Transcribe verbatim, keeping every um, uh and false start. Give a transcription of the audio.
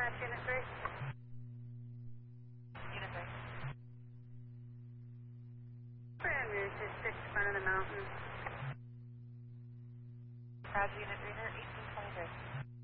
Dispatch Unit three. Unit three. Brand new to six front of the mountain. Roger, Unit three, eighteen twenty-three.